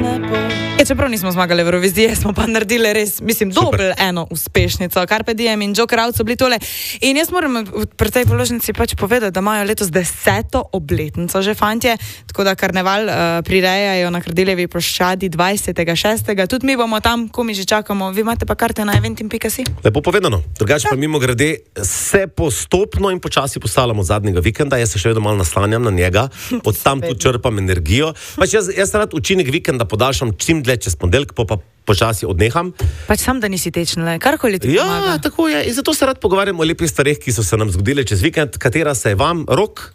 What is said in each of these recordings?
Čeprav nismo zmagali v Euroviziji, smo pa naredili res, dobil eno uspešnico. Carpe Diem in Joker Out so bili tole. In jaz moram pri tej položnici pač povedati, da imajo letos 10. obletnico že fantje, tako da karneval prirejajo na Krdiljevi ploščadi 20.6. Tudi mi bomo tam, ko mi že čakamo. Vi imate pa karte na eventim.si? Lepo povedano. Drugače pa mimo grede se postopno in počasi postavljamo zadnjega vikenda. Jaz se še vedno malo naslanjam na njega, od tam tu črpam energijo. Pač jaz rad učinek vikenda podaljšam čim dlje čez ponedeljek, pa počasi odneham. Pač sam, da nisi tečen, karkoli ti pomaga. Ja, tako je. In zato se rad pogovarjam o lepih stvareh, ki so se nam zgodile čez vikend. Katera se je vam, Rok?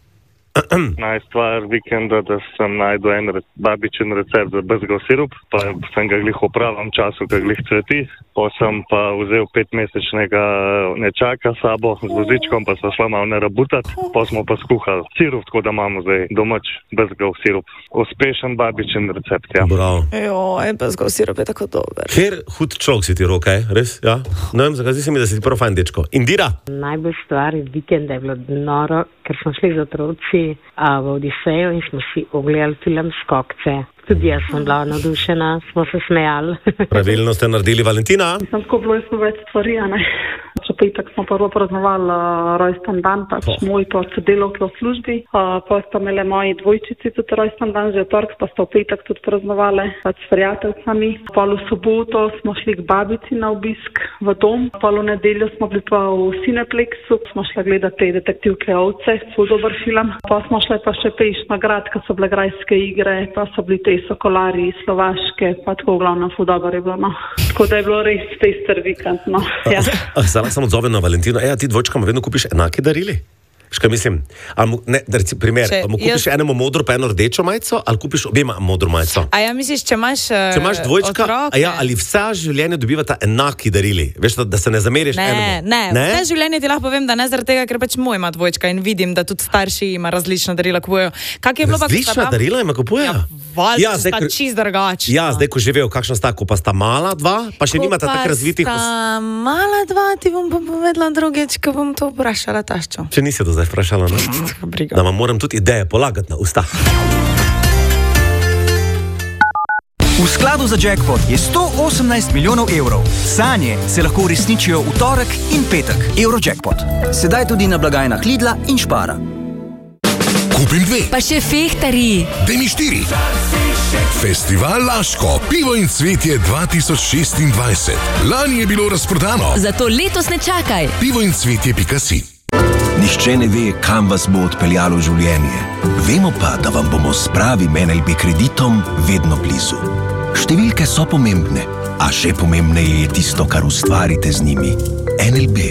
Najstvar vikenda, da sem najdel en babičin recept za bezgov sirup, pa sem ga glih v pravem času, ga glih cveti. Pa sem pa vzel 5-mesečnega nečaka sabo z vozičkom, pa smo šla malo narabutati, pa smo pa skuhali sirup, tako da imamo zdaj domač bezgov sirup. Uspešen babičin recept, ja. Bravo. Bezgov sirup je tako dober. Ker hud človek si ti, Rok, res? Ja? Ne vem, zakaj si mi, da si ti prav fajn dečko. Indira? Najbolj stvar iz vikenda je bilo noro, ker smo šli z otroci v Odisejo in smo si ogledali film Skokce. Tudi jaz sem bila navdušena, smo se smejali. Pravilno ste naredili, Valentina? Sem tako bilo več stvari, ne. Če pa itak smo prvo praznovali rojsten dan, pač moj pa sodelavke v službi, pa sta imeli moji dvojčici tudi rojsten dan, že tork, pa sta v petek tudi praznovali pač s prijateljcami. Pol v soboto smo šli k babici na obisk v dom, pol v nedeljo smo bili pa v Cineplexu, smo šli gledati Detektivke Ovce, ful dober film. Pa smo šli pa še peš na grad, ko so bile grajske igre, pa so bili te Sokolari, Slovaške, pa tako glavno ful dober je bilo, no. Tako da je bilo res pester vikend, no. Ja. Zdaj sem odzove na Valentino. Ti dvojčkama vedno kupiš enake darili? Škaj mislim, primer, mu kupiš enemu modro pa eno rdečo majico, ali kupiš objema modro majico? A ja misliš, če imaš dvojčka, otroke? ali vsa življenje dobivata enaki darili? Veš, da se ne zameriš enemu? Ne, vse življenje ti lahko povem, da ne zaradi tega, ker pač moj ima dvojčka in vidim, da tudi starši ima različna darila kupujejo. Različna darila ima kupujejo? Ja, sta čist drugačna. Ja, zdaj ko živejo, kakšna sta, ko pa sta mala dva, pa še nimata tako razvitih... Mala dva, ti bom pa povedala drugič, ko bom to vprašala taščo. Če nisi do zdaj vprašala, no? Da vam moram tudi ideje polagati na usta. V skladu za jackpot je 118 milijonov evrov. Sanje se lahko uresničijo v torek in petek. Eurojackpot. Sedaj tudi na blagajnah Lidla in Špara. Kupim 2. Pa še fehtari. Daj mi 4. Festival Laško, pivo in cvetje 2026. Lani je bilo razprodano. Zato letos ne čakaj. Pivo in cvetje.si. Nihče ne ve, kam vas bo odpeljalo življenje. Vemo pa, da vam bomo s pravim NLB kreditom vedno blizu. Številke so pomembne, a še pomembneje je tisto, kar ustvarite z njimi. NLB.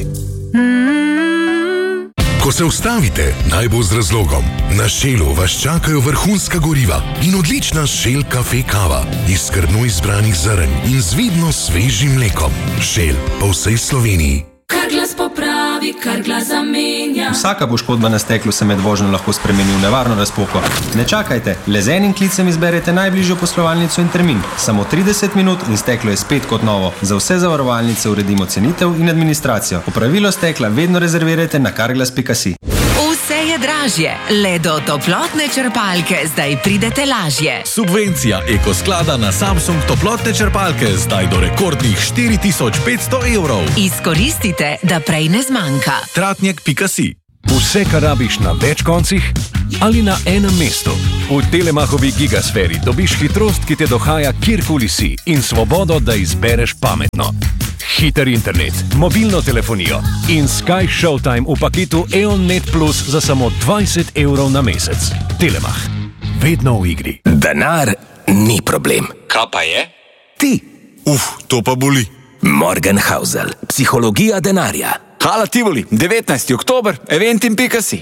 Ko se ustavite, naj bo z razlogom. Na Shellu vas čakajo vrhunska goriva in odlična Shell kafe kava iz skrbno izbranih zrn in z vidno svežim mlekom. Shell po vsej Sloveniji. Kar glas popravi, kar glas zamenja. Vsaka poškodba na steklu se med vožnjo lahko spremeni v nevarno razpoko. Ne čakajte, le z enim klicem izberete najbližjo poslovalnico in termin. Samo 30 minut in steklo je spet kot novo. Za vse zavarovalnice uredimo cenitev in administracijo. Popravilo stekla vedno rezervirajte na carglass.si. Vse je dražje, le do toplotne črpalke zdaj pridete lažje. Subvencija Ekosklada na Samsung toplotne črpalke zdaj do rekordnih 4500 evrov. Izkoristite, da prej ne zmanjka. Tratnjak.si. Vse, kar rabiš na več koncih ali na enem mestu. V Telemachovi Gigasferi dobiš hitrost, ki te dohaja kjerkoli si in svobodo, da izbereš pametno. Hiter internet, mobilno telefonijo in Sky Showtime v paketu EON Net Plus za samo 20 evrov na mesec. Telemach. Vedno v igri. Denar ni problem. Kaj pa je? Ti. To pa boli. Morgenhausel. Psihologija denarja. Hala Tivoli, 19. oktober, eventim.si.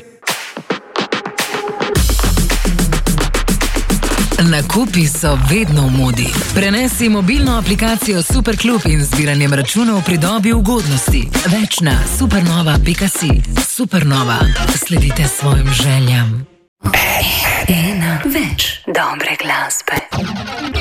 Nakupi so vedno v modi. Prenesi mobilno aplikacijo Superklub in z zbiranjem računov pridobi ugodnosti. Več na supernova.si. Supernova. Sledite svojim željam. Ena več dobre glasbe.